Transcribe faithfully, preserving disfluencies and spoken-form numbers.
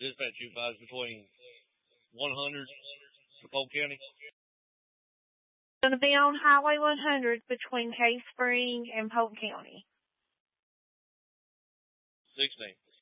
Dispatch you advise between one hundred for Polk County. Going to be on Highway one hundred between Cave Spring and Polk County. sixteen.